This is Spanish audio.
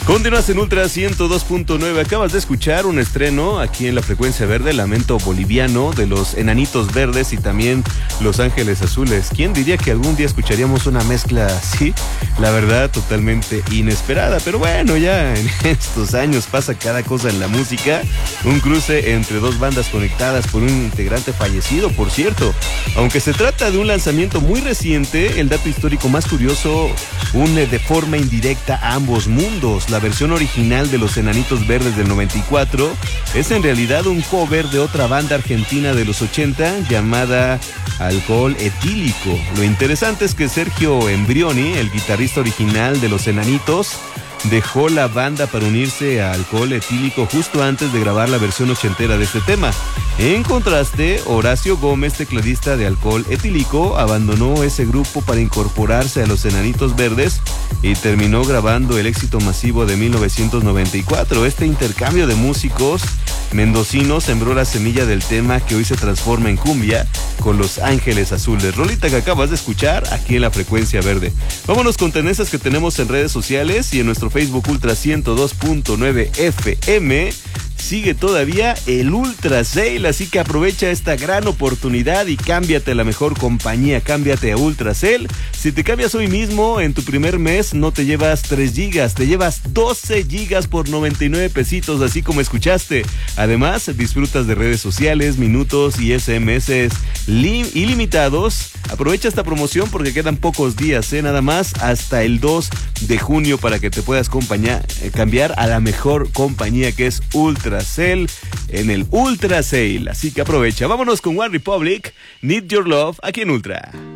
Continúas en Ultra 102.9. Acabas de escuchar un estreno aquí en la frecuencia verde, Lamento Boliviano, de los Enanitos Verdes y también Los Ángeles Azules. ¿Quién diría que algún día escucharíamos una mezcla así? La verdad, totalmente inesperada. Pero bueno, ya en estos años pasa cada cosa en la música. Un cruce entre dos bandas conectadas por un integrante fallecido, por cierto. Aunque se trata de un lanzamiento muy reciente, el dato histórico más curioso une de forma indirecta a ambos mundos. La versión original de Los Enanitos Verdes del 94 es en realidad un cover de otra banda argentina de los 80 llamada Alcohol Etílico. Lo interesante es que Sergio Embrioni, el guitarrista original de Los Enanitos, dejó la banda para unirse a Alcohol Etílico justo antes de grabar la versión ochentera de este tema. En contraste, Horacio Gómez, tecladista de Alcohol Etílico, abandonó ese grupo para incorporarse a Los Enanitos Verdes y terminó grabando el éxito masivo de 1994. Este intercambio de músicos mendocinos sembró la semilla del tema que hoy se transforma en cumbia con Los Ángeles Azules. Rolita que acabas de escuchar aquí en la frecuencia verde. Vámonos con tendencias que tenemos en redes sociales y en nuestro Facebook Ultra 102.9 FM. Sigue todavía el Ultra Sale, así que aprovecha esta gran oportunidad y cámbiate a la mejor compañía, cámbiate a Ultra Sale. Si te cambias hoy mismo, en tu primer mes no te llevas 3 gigas, te llevas 12 gigas por 99 pesitos, así como escuchaste. Además, disfrutas de redes sociales, minutos y SMS ilimitados. Aprovecha esta promoción porque quedan pocos días, nada más hasta el 2 de junio para que te puedas cambiar a la mejor compañía, que es Ultra Sale en el Ultra Sale. Así que aprovecha. Vámonos con One Republic, Need Your Love, aquí en Ultra.